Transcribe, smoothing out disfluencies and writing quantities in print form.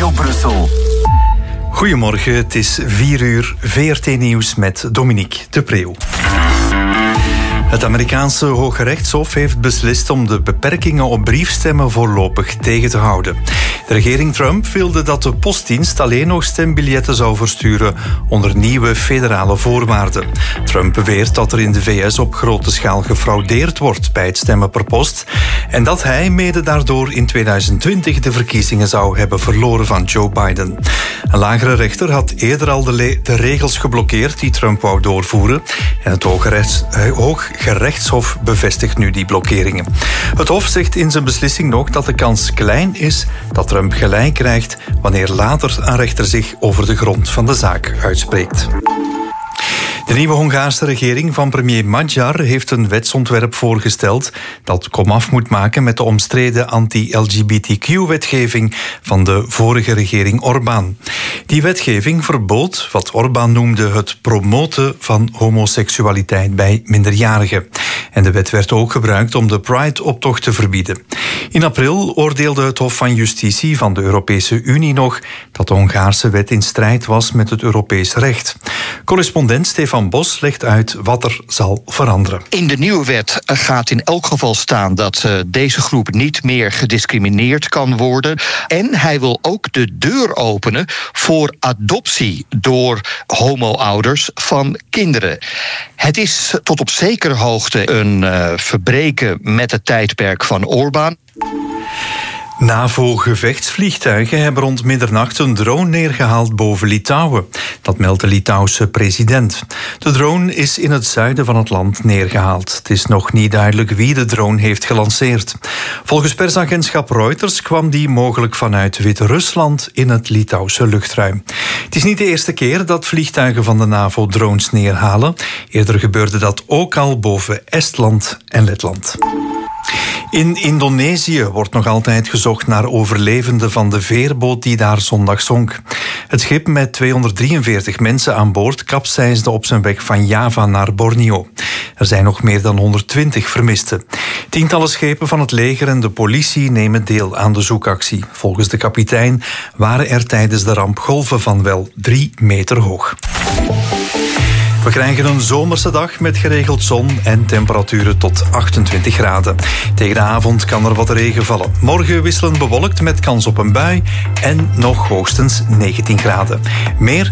Radio Brussel. Goedemorgen, het is 4 uur, VRT Nieuws met Dominique de Preeuw. Het Amerikaanse Hoge Rechtshof heeft beslist om de beperkingen op briefstemmen voorlopig tegen te houden. De regering Trump wilde dat de postdienst alleen nog stembiljetten zou versturen onder nieuwe federale voorwaarden. Trump beweert dat er in de VS op grote schaal gefraudeerd wordt bij het stemmen per post en dat hij mede daardoor in 2020 de verkiezingen zou hebben verloren van Joe Biden. Een lagere rechter had eerder al de regels geblokkeerd die Trump wou doorvoeren en het Hooggerechtshof bevestigt nu die blokkeringen. Het Hof zegt in zijn beslissing nog dat de kans klein is dat Trump gelijk krijgt wanneer later een rechter zich over de grond van de zaak uitspreekt. De nieuwe Hongaarse regering van premier Magyar heeft een wetsontwerp voorgesteld dat komaf moet maken met de omstreden anti-LGBTQ-wetgeving van de vorige regering Orbán. Die wetgeving verbood wat Orbán noemde het promoten van homoseksualiteit bij minderjarigen. En de wet werd ook gebruikt om de Pride-optocht te verbieden. In april oordeelde het Hof van Justitie van de Europese Unie nog dat de Hongaarse wet in strijd was met het Europees recht. Correspondent Stefan Bos legt uit wat er zal veranderen. In de nieuwe wet gaat in elk geval staan dat deze groep niet meer gediscrimineerd kan worden. En hij wil ook de deur openen voor adoptie door homo-ouders van kinderen. Het is tot op zekere hoogte een verbreken met het tijdperk van Orbán. NAVO-gevechtsvliegtuigen hebben rond middernacht een drone neergehaald boven Litouwen. Dat meldt de Litouwse president. De drone is in het zuiden van het land neergehaald. Het is nog niet duidelijk wie de drone heeft gelanceerd. Volgens persagentschap Reuters kwam die mogelijk vanuit Wit-Rusland in het Litouwse luchtruim. Het is niet de eerste keer dat vliegtuigen van de NAVO drones neerhalen. Eerder gebeurde dat ook al boven Estland en Letland. In Indonesië wordt nog altijd gezocht naar overlevenden van de veerboot die daar zondag zonk. Het schip met 243 mensen aan boord kapseisde op zijn weg van Java naar Borneo. Er zijn nog meer dan 120 vermisten. Tientallen schepen van het leger en de politie nemen deel aan de zoekactie. Volgens de kapitein waren er tijdens de ramp golven van wel 3 meter hoog. We krijgen een zomerse dag met geregeld zon en temperaturen tot 28 graden. Tegen de avond kan er wat regen vallen. Morgen wisselend bewolkt met kans op een bui en nog hoogstens 19 graden. Meer